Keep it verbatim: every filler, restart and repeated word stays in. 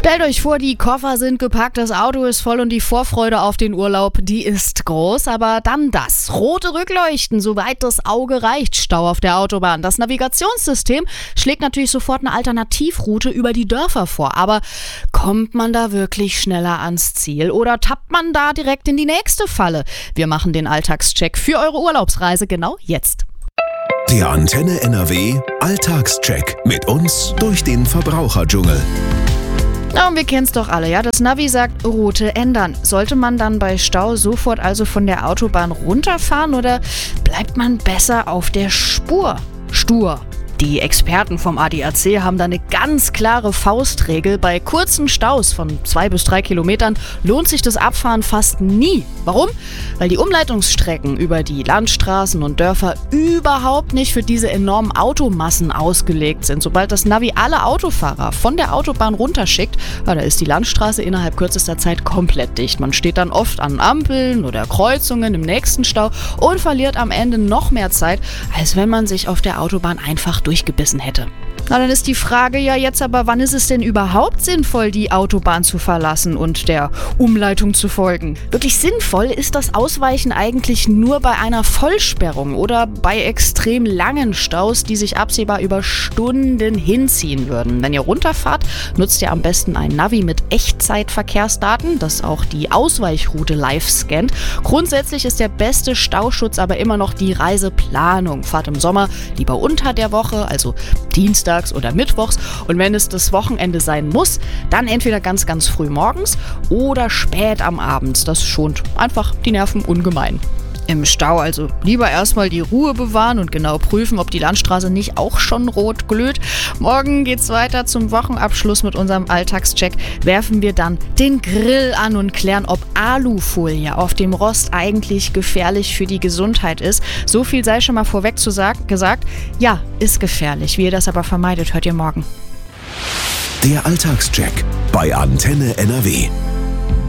Stellt euch vor, die Koffer sind gepackt, das Auto ist voll und die Vorfreude auf den Urlaub, die ist groß. Aber dann das. Rote Rückleuchten, soweit das Auge reicht. Stau auf der Autobahn. Das Navigationssystem schlägt natürlich sofort eine Alternativroute über die Dörfer vor. Aber kommt man da wirklich schneller ans Ziel oder tappt man da direkt in die nächste Falle? Wir machen den Alltagscheck für eure Urlaubsreise genau jetzt. Der Antenne N R W Alltagscheck mit uns durch den Verbraucherdschungel. Na, und wir kennen es doch alle, ja? Das Navi sagt, Route ändern. Sollte man dann bei Stau sofort also von der Autobahn runterfahren oder bleibt man besser auf der Spur? Stur. Die Experten vom A D A C haben da eine ganz klare Faustregel. Bei kurzen Staus von zwei bis drei Kilometern lohnt sich das Abfahren fast nie. Warum? Weil die Umleitungsstrecken über die Landstraßen und Dörfer überhaupt nicht für diese enormen Automassen ausgelegt sind. Sobald das Navi alle Autofahrer von der Autobahn runterschickt, ja, da ist die Landstraße innerhalb kürzester Zeit komplett dicht. Man steht dann oft an Ampeln oder Kreuzungen im nächsten Stau und verliert am Ende noch mehr Zeit, als wenn man sich auf der Autobahn einfach durchgebissen hätte. Na, dann ist die Frage ja jetzt aber, wann ist es denn überhaupt sinnvoll, die Autobahn zu verlassen und der Umleitung zu folgen? Wirklich sinnvoll ist das Ausweichen eigentlich nur bei einer Vollsperrung oder bei extrem langen Staus, die sich absehbar über Stunden hinziehen würden. Wenn ihr runterfahrt, nutzt ihr am besten ein Navi mit Echtzeitverkehrsdaten, das auch die Ausweichroute live scannt. Grundsätzlich ist der beste Stauschutz aber immer noch die Reiseplanung. Fahrt im Sommer lieber unter der Woche, also Dienstag oder mittwochs, und wenn es das Wochenende sein muss, dann entweder ganz, ganz früh morgens oder spät am Abend. Das schont einfach die Nerven ungemein. Im Stau also lieber erstmal die Ruhe bewahren und genau prüfen, ob die Landstraße nicht auch schon rot glüht. Morgen geht's weiter zum Wochenabschluss mit unserem Alltagscheck. Werfen wir dann den Grill an und klären, ob Alufolie auf dem Rost eigentlich gefährlich für die Gesundheit ist. So viel sei schon mal vorweg zu sagen, gesagt. Ja, ist gefährlich. Wie ihr das aber vermeidet, hört ihr morgen. Der Alltagscheck bei Antenne N R W.